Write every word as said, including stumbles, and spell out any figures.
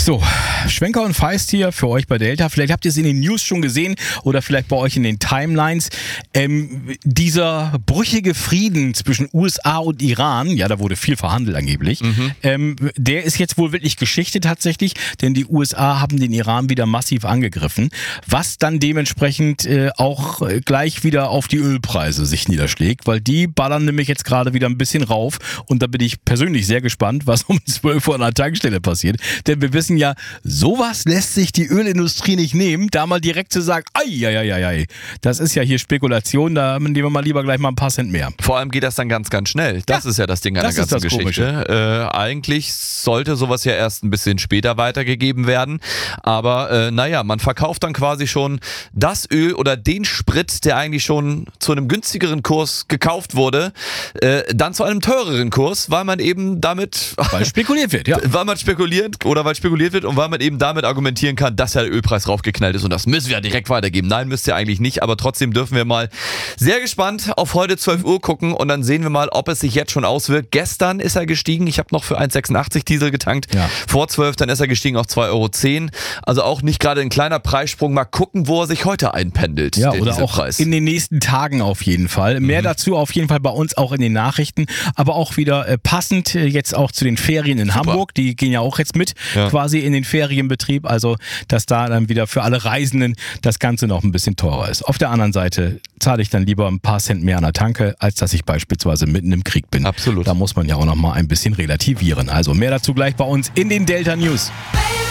So, Schwenker und Feist hier für euch bei Delta. Vielleicht habt ihr es in den News schon gesehen oder vielleicht bei euch in den Timelines. Ähm, dieser brüchige Frieden zwischen U S A und Iran, ja, da wurde viel verhandelt angeblich, mhm. ähm, der ist jetzt wohl wirklich Geschichte tatsächlich, denn die U S A haben den Iran wieder massiv angegriffen, was dann dementsprechend äh, auch gleich wieder auf die Ölpreise sich niederschlägt, weil die ballern nämlich jetzt gerade wieder ein bisschen rauf und da bin ich persönlich sehr gespannt, was um zwölf Uhr an der Tankstelle passiert, denn wir wissen ja, sowas lässt sich die Ölindustrie nicht nehmen, da mal direkt zu sagen, ai, ai, ai, ai, das ist ja hier Spekulation, da nehmen wir mal lieber gleich mal ein paar Cent mehr. Vor allem geht das dann ganz, ganz schnell. Das ja, ist ja das Ding an der ganzen Geschichte. Äh, eigentlich sollte sowas ja erst ein bisschen später weitergegeben werden, aber äh, naja, man verkauft dann quasi schon das Öl oder den Sprit, der eigentlich schon zu einem günstigeren Kurs gekauft wurde, äh, dann zu einem teureren Kurs, weil man eben damit... Weil spekuliert wird, ja. Weil man spekuliert oder weil spekuliert wird und weil man eben damit argumentieren kann, dass ja der Ölpreis raufgeknallt ist und das müssen wir ja direkt weitergeben. Nein, müsst ihr eigentlich nicht, aber trotzdem dürfen wir mal sehr gespannt auf heute zwölf Uhr gucken und dann sehen wir mal, ob es sich jetzt schon auswirkt. Gestern ist er gestiegen, ich habe noch für eins Komma sechsundachtzig Diesel getankt, ja. Vor zwölf, dann ist er gestiegen auf zwei Euro zehn. Also auch nicht gerade ein kleiner Preissprung. Mal gucken, wo er sich heute einpendelt. Ja, oder auch Preis. In den nächsten Tagen auf jeden Fall. Mehr mhm. dazu auf jeden Fall bei uns auch in den Nachrichten, aber auch wieder äh, passend äh, jetzt auch zu den Ferien in Super. Hamburg. Die gehen ja auch jetzt mit ja. quasi in den Ferienbetrieb, also dass da dann wieder für alle Reisenden das Ganze noch ein bisschen teurer ist. Auf der anderen Seite zahle ich dann lieber ein paar Cent mehr an der Tanke, als dass ich beispielsweise mitten im Krieg bin. Absolut. Da muss man ja auch noch mal ein bisschen relativieren. Also mehr dazu gleich bei uns in den Delta News.